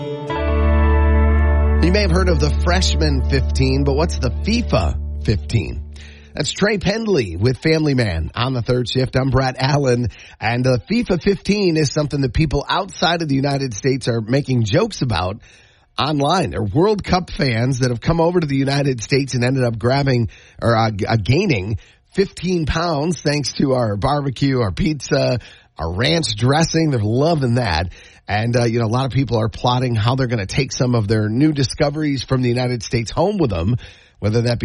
You may have heard of the Freshman 15, but what's the FIFA 15? That's Trey Pendley with Family Man on the third shift. I'm Brett Allen, and the FIFA 15 is something that people outside of the United States are making jokes about online. They're World Cup fans that have come over to the United States and ended up gaining 15 pounds thanks to our barbecue, our pizza, our ranch dressing. They're loving that. And, a lot of people are plotting how they're going to take some of their new discoveries from the United States home with them, whether that be